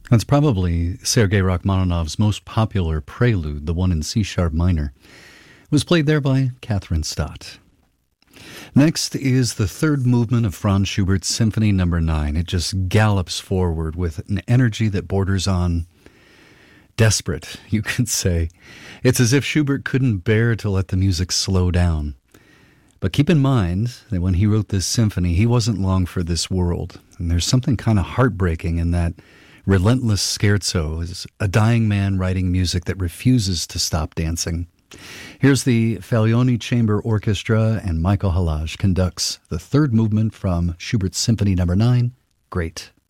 That's probably Sergei Rachmaninoff's most popular prelude, the one in C-sharp minor. It was played there by Catherine Stott. Next is the third movement of Franz Schubert's Symphony No. 9. It just gallops forward with an energy that borders on desperate, you could say. It's as if Schubert couldn't bear to let the music slow down. But keep in mind that when he wrote this symphony, he wasn't long for this world. And there's something kind of heartbreaking in that relentless scherzo, as a dying man writing music that refuses to stop dancing. Here's the Falioni Chamber Orchestra, and Michael Halage conducts the third movement from Schubert's Symphony No. 9, Great.